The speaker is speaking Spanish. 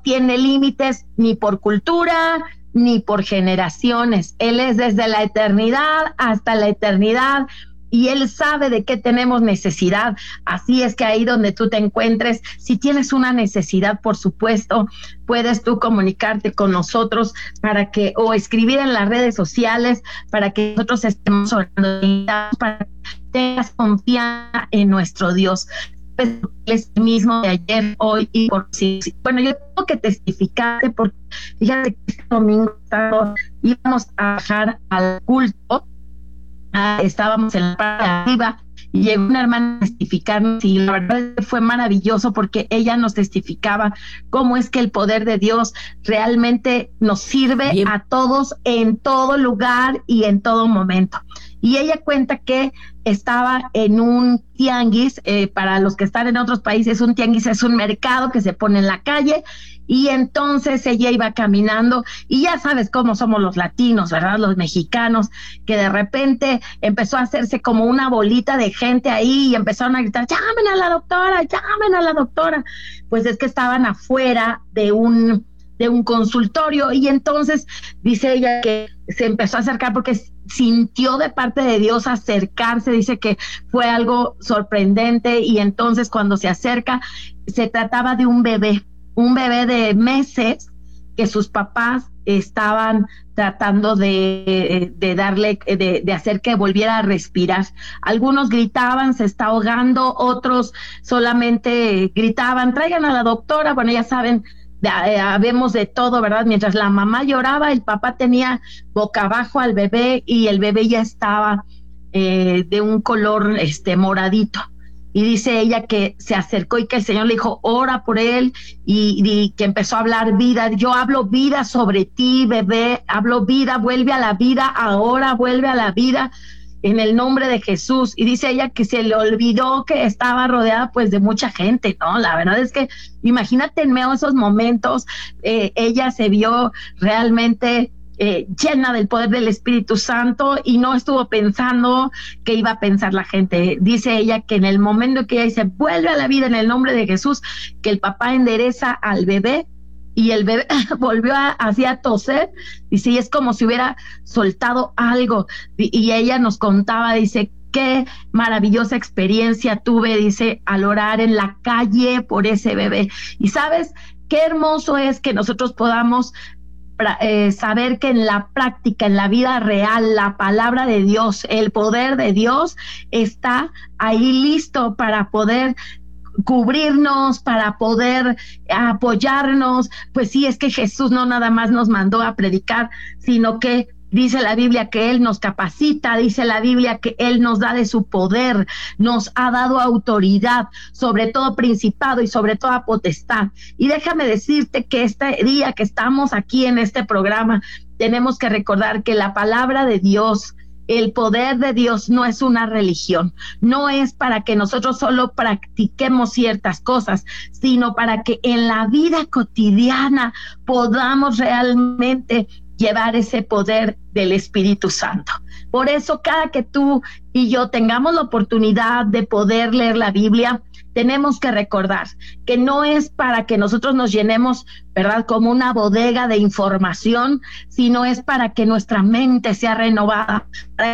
tiene límites ni por cultura, ni por generaciones. Él es desde la eternidad hasta la eternidad y Él sabe de qué tenemos necesidad. Así es que ahí donde tú te encuentres, si tienes una necesidad, por supuesto, puedes tú comunicarte con nosotros para que, o escribir en las redes sociales para que nosotros estemos orando, para que tengas confianza en nuestro Dios. Él es el mismo de ayer, hoy y por sí. Bueno, yo tengo que testificarte porque fíjate que este domingo íbamos a bajar al culto, estábamos en la parte de arriba y llegó una hermana a testificarnos y la verdad fue maravilloso porque ella nos testificaba cómo es que el poder de Dios realmente nos sirve Bien. A todos en todo lugar y en todo momento. Y ella cuenta que estaba en un tianguis, para los que están en otros países, un tianguis es un mercado que se pone en la calle, y entonces ella iba caminando, y ya sabes cómo somos los latinos, ¿verdad? Los mexicanos, que de repente empezó a hacerse como una bolita de gente ahí, y empezaron a gritar, llamen a la doctora, llamen a la doctora. Pues es que estaban afuera de un consultorio, y entonces dice ella que se empezó a acercar porque sintió de parte de Dios acercarse, dice que fue algo sorprendente, y entonces cuando se acerca, se trataba de un bebé de meses que sus papás estaban tratando de darle, de hacer que volviera a respirar. Algunos gritaban, se está ahogando, otros solamente gritaban, traigan a la doctora. Bueno, ya saben, habemos de todo, ¿verdad? Mientras la mamá lloraba, el papá tenía boca abajo al bebé y el bebé ya estaba de un color moradito. Y dice ella que se acercó y que el Señor le dijo, ora por él, y que empezó a hablar vida. Yo hablo vida sobre ti, bebé, hablo vida, vuelve a la vida, ahora vuelve a la vida, en el nombre de Jesús. Y dice ella que se le olvidó que estaba rodeada pues de mucha gente, ¿no? La verdad es que imagínate en medio de esos momentos, ella se vio realmente llena del poder del Espíritu Santo y no estuvo pensando que iba a pensar la gente. Dice ella que en el momento que ella dice vuelve a la vida en el nombre de Jesús, que el papá endereza al bebé y el bebé volvió así a toser, dice, y es como si hubiera soltado algo, y ella nos contaba, dice, qué maravillosa experiencia tuve, dice, al orar en la calle por ese bebé. Y sabes, qué hermoso es que nosotros podamos saber que en la práctica, en la vida real, la palabra de Dios, el poder de Dios está ahí listo para poder cubrirnos, para poder apoyarnos. Pues sí, es que Jesús no nada más nos mandó a predicar, sino que dice la Biblia que Él nos capacita, dice la Biblia que Él nos da de su poder, nos ha dado autoridad sobre todo principado y sobre toda potestad. Y déjame decirte que este día que estamos aquí en este programa, tenemos que recordar que la palabra de Dios, el poder de Dios no es una religión, no es para que nosotros solo practiquemos ciertas cosas, sino para que en la vida cotidiana podamos realmente llevar ese poder del Espíritu Santo. Por eso, cada que tú y yo tengamos la oportunidad de poder leer la Biblia, tenemos que recordar que no es para que nosotros nos llenemos, ¿verdad?, como una bodega de información, sino es para que nuestra mente sea renovada, para